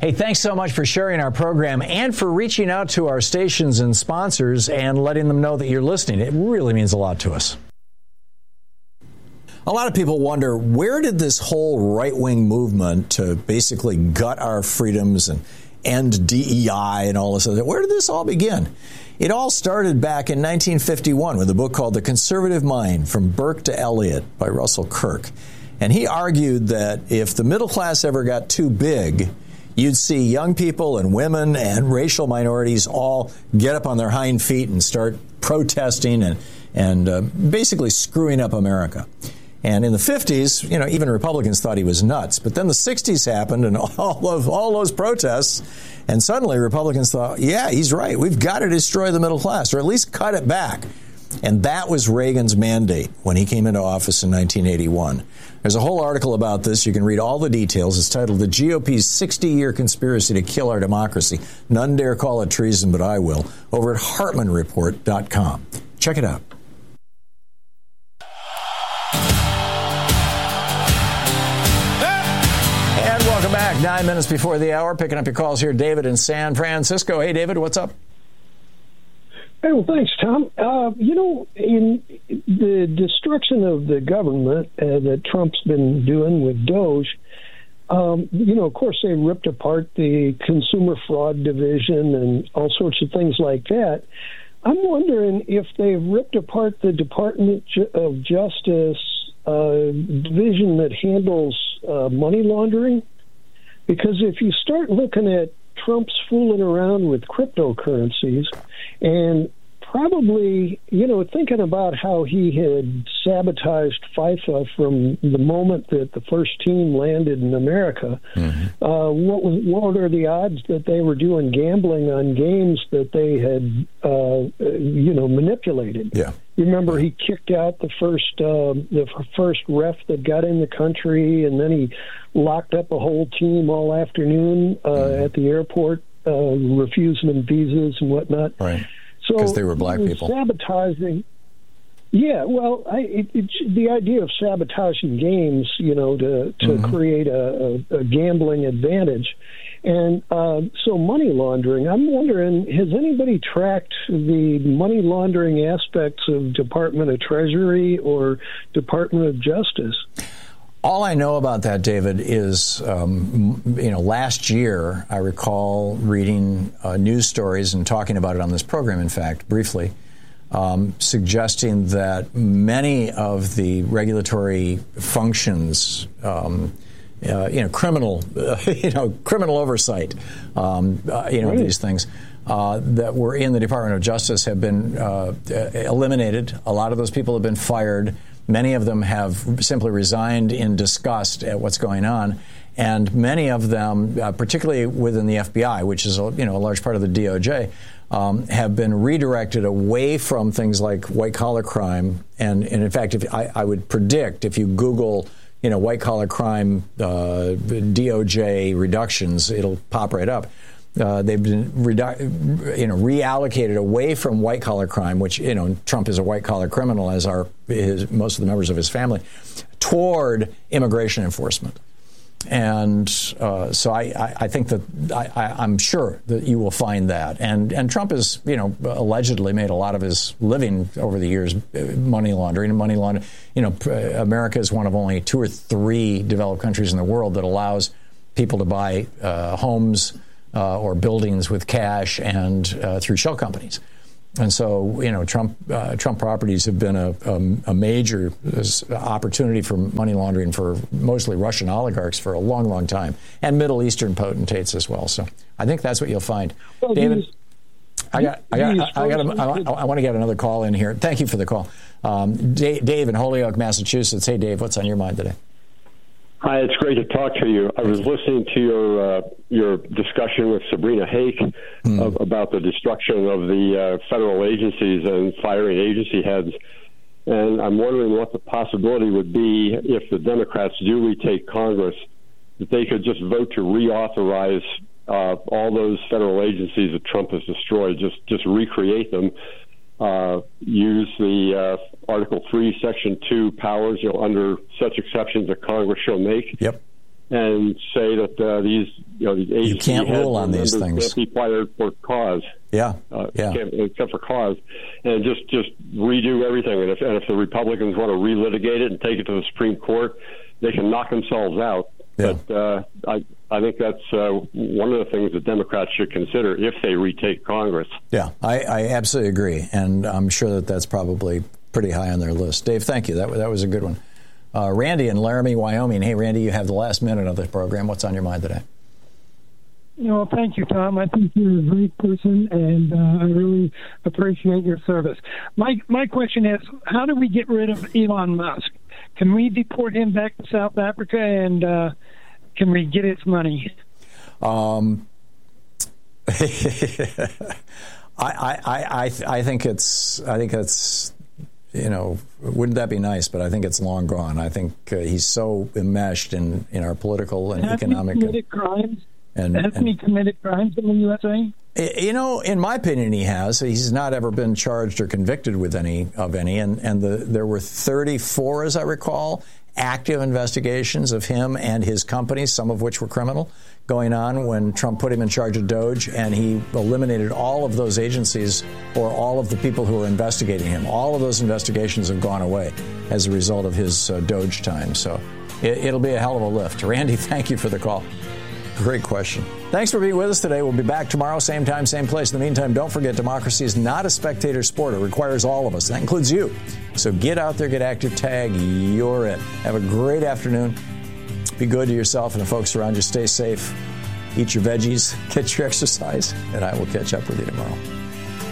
Hey, thanks so much for sharing our program and for reaching out to our stations and sponsors and letting them know that you're listening. It really means a lot to us. A lot of people wonder, where did this whole right-wing movement to basically gut our freedoms and end DEI and all this other, where did this all begin? It all started back in 1951 with a book called The Conservative Mind, From Burke to Eliot by Russell Kirk. And he argued that if the middle class ever got too big, you'd see young people and women and racial minorities all get up on their hind feet and start protesting and basically screwing up America. And in the 50s, even Republicans thought he was nuts. But then the 60s happened and all those protests, and suddenly Republicans thought, yeah, he's right. We've got to destroy the middle class, or at least cut it back. And that was Reagan's mandate when he came into office in 1981. There's a whole article about this. You can read all the details. It's titled The GOP's 60-Year Conspiracy to Kill Our Democracy. None dare call it treason, but I will. Over at HartmanReport.com. Check it out. And welcome back. 9 minutes before the hour. Picking up your calls here. David in San Francisco. Hey, David, what's up? Hey, well, thanks, Tom. In the destruction of the government that Trump's been doing with DOGE, of course, they ripped apart the Consumer Fraud Division and all sorts of things like that. I'm wondering if they've ripped apart the Department of Justice division that handles money laundering. Because if you start looking at Trump's fooling around with cryptocurrencies and probably, thinking about how he had sabotaged FIFA from the moment that the first team landed in America, what are the odds that they were doing gambling on games that they had, manipulated? Yeah. You remember he kicked out the first ref that got in the country, and then he locked up a whole team all afternoon at the airport, refusing them visas and whatnot. Right. So because they were black people. Sabotaging. Yeah, well, the idea of sabotaging games, to create a gambling advantage. And so money laundering, I'm wondering, has anybody tracked the money laundering aspects of Department of Treasury or Department of Justice? All I know about that, David, is, last year I recall reading news stories and talking about it on this program, in fact, briefly, suggesting that many of the regulatory functions, criminal oversight, Right. these things that were in the Department of Justice have been eliminated. A lot of those people have been fired. Many of them have simply resigned in disgust at what's going on. And many of them, particularly within the FBI, which is a large part of the DOJ, have been redirected away from things like white-collar crime. And in fact, I would predict if you Google, white-collar crime DOJ reductions, it'll pop right up. They've been reallocated away from white-collar crime, which, Trump is a white-collar criminal, as are most of the members of his family, toward immigration enforcement. And so I think that I'm sure that you will find that. And Trump has, allegedly made a lot of his living over the years money laundering. America is one of only 2 or 3 developed countries in the world that allows people to buy homes or buildings with cash and through shell companies. And so, Trump properties have been a major opportunity for money laundering for mostly Russian oligarchs for a long, long time, and Middle Eastern potentates as well. So I think that's what you'll find. Well, David, I want to get another call in here. Thank you for the call. Dave in Holyoke, Massachusetts. Hey, Dave, what's on your mind today? Hi, it's great to talk to you. I was listening to your discussion with Sabrina Hake about the destruction of the federal agencies and firing agency heads. And I'm wondering what the possibility would be if the Democrats do retake Congress, that they could just vote to reauthorize all those federal agencies that Trump has destroyed, just recreate them, use the Article 3, Section 2 powers, under such exceptions that Congress shall make. Yep. and say that these agencies you can't rule on these things. Can't be fired for cause. Except for cause, and just redo everything. And if the Republicans want to relitigate it and take it to the Supreme Court, they can knock themselves out. Yeah. But I think that's one of the things that Democrats should consider if they retake Congress. Yeah, I absolutely agree, and I'm sure that's probably pretty high on their list. Dave, thank you. That was a good one. Randy in Laramie, Wyoming. Hey, Randy, you have the last minute of the program. What's on your mind today? Thank you, Tom. I think you're a great person, and I really appreciate your service. My question is, how do we get rid of Elon Musk? Can we deport him back to South Africa, and can we get his money? I think it's wouldn't that be nice? But I think it's long gone. I think he's so enmeshed in our political and economic. Crimes? Hasn't he committed crimes in the USA? In my opinion, he has. He's not ever been charged or convicted with any, and there were 34, as I recall, active investigations of him and his companies, some of which were criminal, going on when Trump put him in charge of Doge, and he eliminated all of those agencies or all of the people who were investigating him. All of those investigations have gone away as a result of his Doge time. So it'll be a hell of a lift. Randy, thank you for the call. Great question. Thanks for being with us today. We'll be back tomorrow, same time, same place. In the meantime, don't forget, democracy is not a spectator sport. It requires all of us. That includes you. So get out there, get active, tag, you're it. Have a great afternoon. Be good to yourself and the folks around you. Stay safe. Eat your veggies. Get your exercise. And I will catch up with you tomorrow.